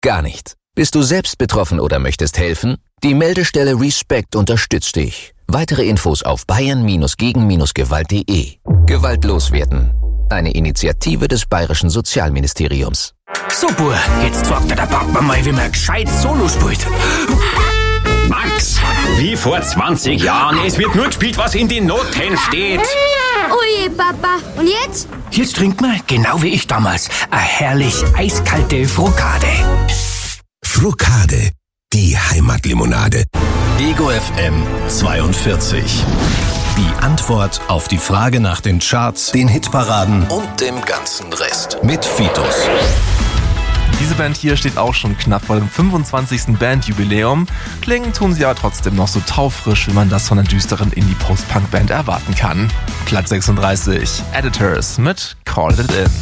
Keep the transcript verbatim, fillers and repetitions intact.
Gar nicht. Bist du selbst betroffen oder möchtest helfen? Die Meldestelle Respect unterstützt dich. Weitere Infos auf bayern gegen gewalt punkt de. Gewaltlos werden. Eine Initiative des Bayerischen Sozialministeriums. So, Bur, jetzt sagt der Papa mal, wie man gescheit Solo spielt. Max, wie vor zwanzig Jahren. Es wird nur gespielt, was in den Noten steht. Oje, Papa. Und jetzt? Jetzt trinkt man, genau wie ich damals, eine herrlich eiskalte Frokade. Frokade, die Heimatlimonade. Ego F M zweiundvierzig. Die Antwort auf die Frage nach den Charts, den Hitparaden und dem ganzen Rest. Mit Fitus. Diese Band hier steht auch schon knapp vor dem fünfundzwanzigsten Bandjubiläum. Klingen tun sie aber trotzdem noch so taufrisch, wie man das von einer düsteren Indie-Post-Punk-Band erwarten kann. Platz sechsunddreißig, Editors mit Call It In.